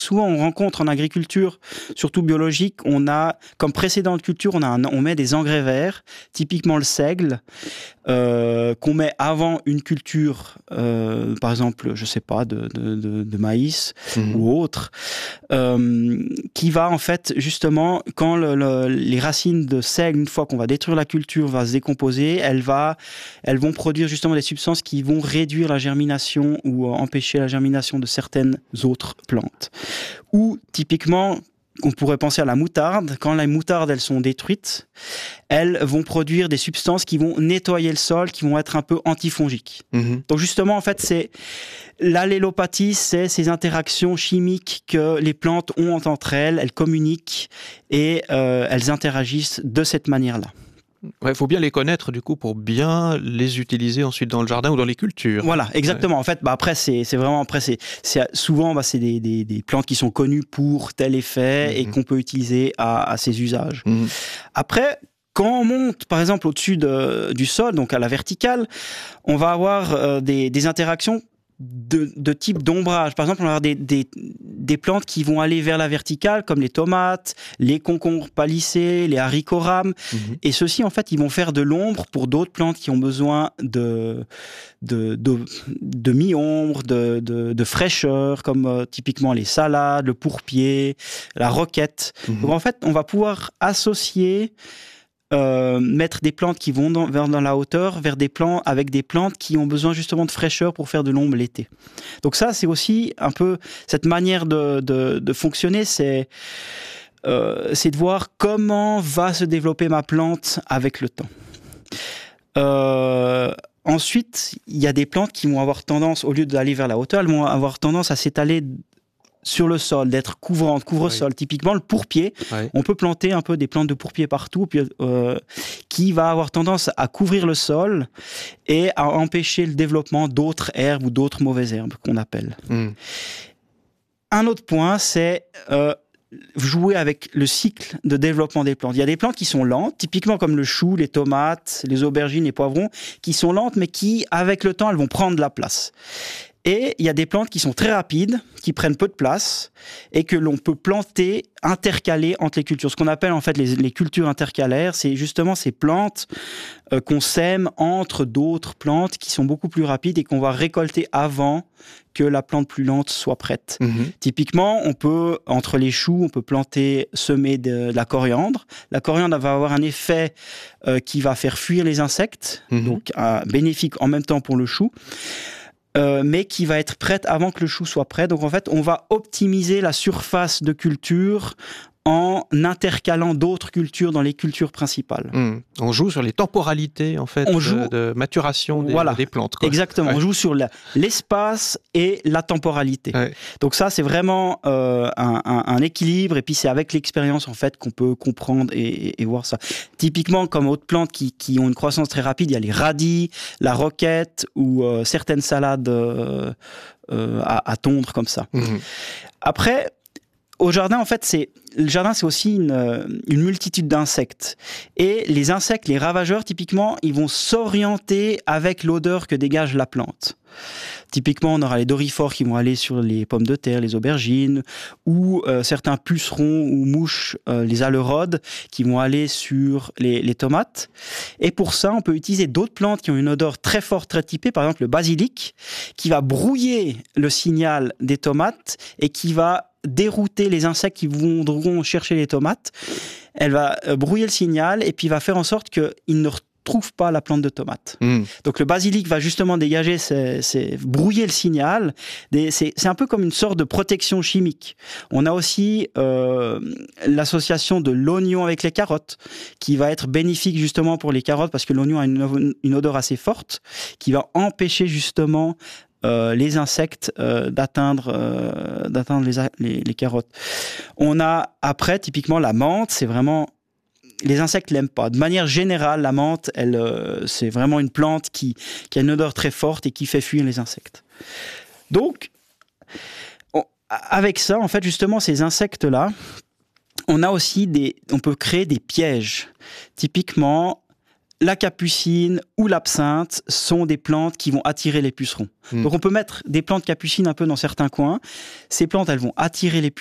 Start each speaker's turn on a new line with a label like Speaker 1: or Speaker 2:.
Speaker 1: Souvent, on rencontre en agriculture, surtout biologique, on a, comme précédente culture, on met des engrais verts, typiquement le seigle, qu'on met avant une culture, par exemple, je sais pas, de maïs ou autre, qui va en fait, justement, quand les racines de seigle, une fois qu'on va détruire la culture, va se décomposer, elles vont produire justement des substances qui vont réduire la germination ou empêcher la germination de certaines autres plantes. Ou typiquement, on pourrait penser à la moutarde. Quand les moutardes, elles sont détruites, elles vont produire des substances qui vont nettoyer le sol, qui vont être un peu antifongiques. Donc justement, en fait, c'est l'allélopathie, c'est ces interactions chimiques que les plantes ont entre elles. Elles communiquent et elles interagissent de cette manière-là.
Speaker 2: Ouais, faut bien les connaître du coup pour bien les utiliser ensuite dans le jardin ou dans les cultures.
Speaker 1: Voilà, exactement. Ouais. En fait, après c'est souvent c'est des plantes qui sont connues pour tel effet et qu'on peut utiliser à ces usages. Après, quand on monte, par exemple, au-dessus du sol, donc à la verticale, on va avoir des interactions de type d'ombrage. Par exemple, on va avoir des plantes qui vont aller vers la verticale, comme les tomates, les concombres palissés, les haricots rames. Et ceux-ci, en fait, ils vont faire de l'ombre pour d'autres plantes qui ont besoin de mi-ombre, de fraîcheur, comme typiquement les salades, le pourpier, la roquette. Donc, en fait, on va pouvoir associer mettre des plantes qui vont vers la hauteur vers des plants avec des plantes qui ont besoin justement de fraîcheur pour faire de l'ombre l'été. Donc ça, c'est aussi un peu cette manière de fonctionner, c'est de voir comment va se développer ma plante avec le temps. Ensuite, il y a des plantes qui vont avoir tendance, au lieu d'aller vers la hauteur, elles vont avoir tendance à s'étaler sur le sol, d'être couvrantes, couvre-sol. Oui. Typiquement, le pourpier, on peut planter un peu des plantes de pourpier partout, puis, qui va avoir tendance à couvrir le sol et à empêcher le développement d'autres herbes ou d'autres mauvaises herbes qu'on appelle. Un autre point, c'est jouer avec le cycle de développement des plantes. Il y a des plantes qui sont lentes, typiquement comme le chou, les tomates, les aubergines, les poivrons, qui sont lentes, mais qui, avec le temps, elles vont prendre de la place. Et il y a des plantes qui sont très rapides, qui prennent peu de place et que l'on peut planter, intercaler entre les cultures. Ce qu'on appelle en fait les cultures intercalaires, c'est justement ces plantes qu'on sème entre d'autres plantes qui sont beaucoup plus rapides et qu'on va récolter avant que la plante plus lente soit prête. Typiquement, on peut, entre les choux, on peut semer de la coriandre. La coriandre va avoir un effet qui va faire fuir les insectes, donc bénéfique en même temps pour le chou. Mais qui va être prête avant que le chou soit prêt. Donc en fait, on va optimiser la surface de culture en intercalant d'autres cultures dans les cultures principales.
Speaker 2: On joue sur les temporalités en fait de maturation des plantes. Quoi.
Speaker 1: Exactement, on joue sur l'espace et la temporalité. Donc ça, c'est vraiment un équilibre et puis c'est avec l'expérience en fait qu'on peut comprendre et voir ça. Typiquement, comme autres plantes qui ont une croissance très rapide, il y a les radis, la roquette ou certaines salades à tondre comme ça. Après, au jardin, en fait, le jardin, c'est aussi une multitude d'insectes. Et les insectes, les ravageurs, typiquement, ils vont s'orienter avec l'odeur que dégage la plante. Typiquement, on aura les doryphores qui vont aller sur les pommes de terre, les aubergines, ou certains pucerons ou mouches, les alerodes, qui vont aller sur les tomates. Et pour ça, on peut utiliser d'autres plantes qui ont une odeur très forte, très typée, par exemple le basilic, qui va brouiller le signal des tomates et qui va dérouter les insectes qui voudront chercher les tomates. Elle va brouiller le signal et puis va faire en sorte qu'ils ne retrouvent pas la plante de tomate. Donc le basilic va justement dégager, brouiller le signal. C'est un peu comme une sorte de protection chimique. On a aussi l'association de l'oignon avec les carottes qui va être bénéfique justement pour les carottes parce que l'oignon a une odeur assez forte qui va empêcher justement les insectes d'atteindre les carottes. On a après typiquement la menthe, c'est vraiment les insectes l'aiment pas. De manière générale, la menthe, c'est vraiment une plante qui a une odeur très forte et qui fait fuir les insectes. Donc avec ça, en fait, justement, ces insectes-là, on peut créer des pièges. Typiquement, la capucine ou l'absinthe sont des plantes qui vont attirer les pucerons. Donc on peut mettre des plantes capucines un peu dans certains coins. Ces plantes, elles vont attirer les pucerons.